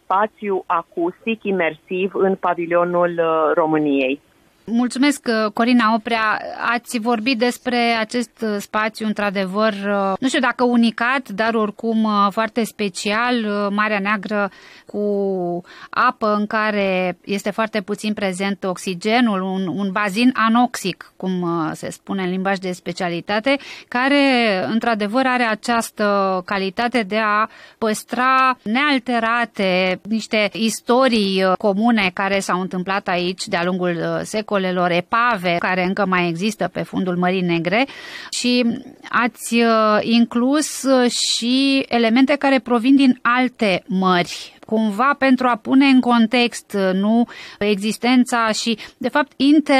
spațiu acustic imersiv în pavilionul României. Mulțumesc, Corina Oprea. Ați vorbit despre acest spațiu, într-adevăr, nu știu dacă unicat, dar oricum foarte special, Marea Neagră cu apă în care este foarte puțin prezent oxigenul, un bazin anoxic, cum se spune în limbaj de specialitate, care, într-adevăr, are această calitate de a păstra nealterate niște istorii comune care s-au întâmplat aici de-a lungul secolelor, epave care încă mai există pe fundul Mării Negre, și ați inclus și elemente care provin din alte mări, cumva pentru a pune în context existența și, de fapt,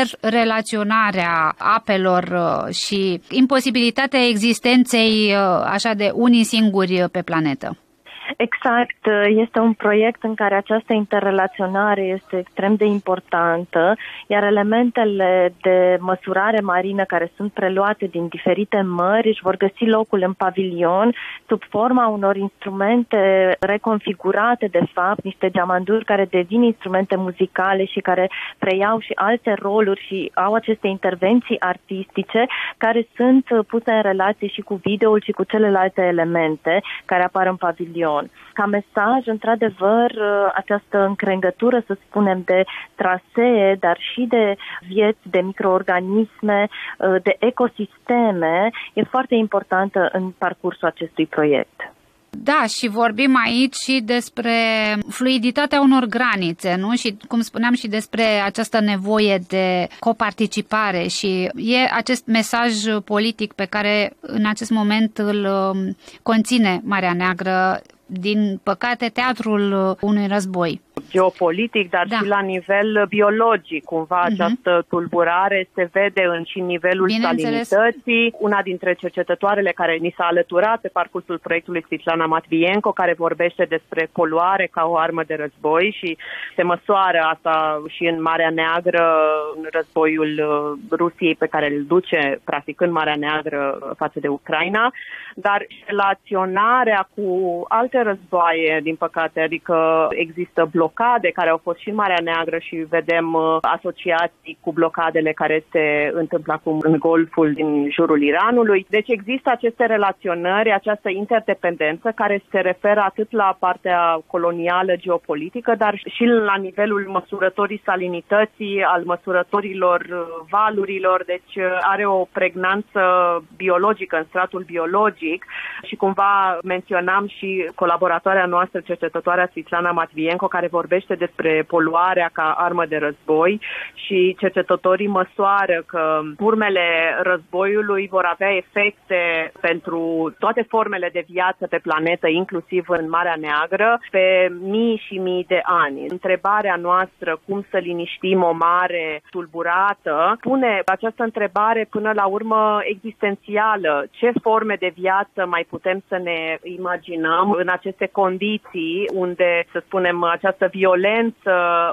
interrelaționarea apelor și imposibilitatea existenței așa de unii singuri pe planetă. Exact, este un proiect în care această interrelaționare este extrem de importantă, iar elementele de măsurare marină care sunt preluate din diferite mări își vor găsi locul în pavilion sub forma unor instrumente reconfigurate, de fapt, niște geamanduri care devin instrumente muzicale și care preiau și alte roluri și au aceste intervenții artistice care sunt puse în relație și cu videoul și cu celelalte elemente care apar în pavilion. Ca mesaj, într-adevăr, această încrengătură, să spunem, de trasee, dar și de vieți, de microorganisme, de ecosisteme, e foarte importantă în parcursul acestui proiect. Da, și vorbim aici și despre fluiditatea unor granițe, nu? Și, cum spuneam, și despre această nevoie de coparticipare și e acest mesaj politic pe care în acest moment îl conține Marea Neagră, din păcate, teatrul unui război. Geopolitic, dar și la nivel biologic. Cumva această tulburare se vede și în nivelul salinității. Una dintre cercetătoarele care ni s-a alăturat pe parcursul proiectului, Svitlana Matvienko, care vorbește despre poluare ca o armă de război și se măsoară asta și în Marea Neagră, în războiul Rusiei pe care îl duce practic în Marea Neagră față de Ucraina, dar relaționarea cu alte războaie, din păcate, adică există blocade care au fost și în Marea Neagră și vedem asociații cu blocadele care se întâmplă acum în Golful din jurul Iranului. Deci există aceste relaționări, această interdependență care se referă atât la partea colonială geopolitică, dar și la nivelul măsurătorii salinității, al măsurătorilor valurilor, deci are o pregnanță biologică, în stratul biologic și cumva menționam și colaboratoarea noastră, cercetătoarea Svitlana Matvienko, care vorbește despre poluarea ca armă de război și cercetătorii măsoară că urmele războiului vor avea efecte pentru toate formele de viață pe planetă, inclusiv în Marea Neagră, pe mii și mii de ani. Întrebarea noastră, cum să liniștim o mare tulburată, pune această întrebare până la urmă existențială. Ce forme de viață mai putem să ne imaginăm în aceste condiții unde, să spunem, această violență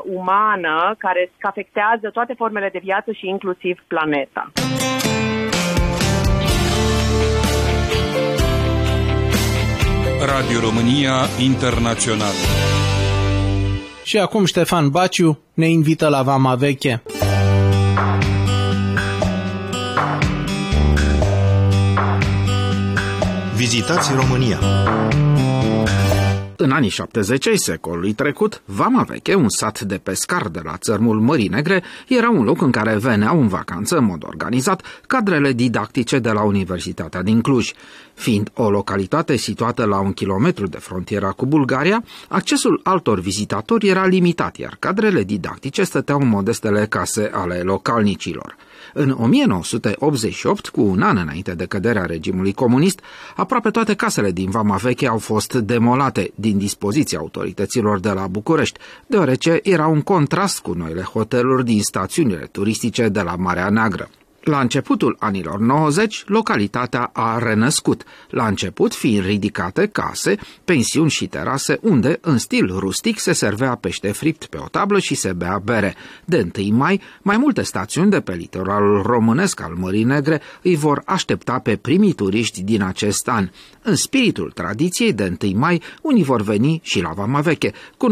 umană care afectează toate formele de viață și inclusiv planeta. Radio România Internațională. Și acum Ștefan Baciu ne invită la Vama Veche. Vizitați România. În anii 70 ai secolului trecut, Vama Veche, un sat de pescar de la țărmul Mării Negre, era un loc în care veneau în vacanță în mod organizat cadrele didactice de la Universitatea din Cluj. Fiind o localitate situată la 1 kilometru de frontiera cu Bulgaria, accesul altor vizitatori era limitat, iar cadrele didactice stăteau în modestele case ale localnicilor. În 1988, cu un an înainte de căderea regimului comunist, aproape toate casele din Vama Veche au fost demolate din dispoziția autorităților de la București, deoarece era un contrast cu noile hoteluri din stațiunile turistice de la Marea Neagră. La începutul anilor 90, localitatea a renăscut, la început fiind ridicate case, pensiuni și terase unde, în stil rustic, se servea pește fript pe o tablă și se bea bere. De 1 mai, mai multe stațiuni de pe litoralul românesc al Mării Negre îi vor aștepta pe primii turiști din acest an. În spiritul tradiției, de 1 mai, unii vor veni și la Vama Veche, cu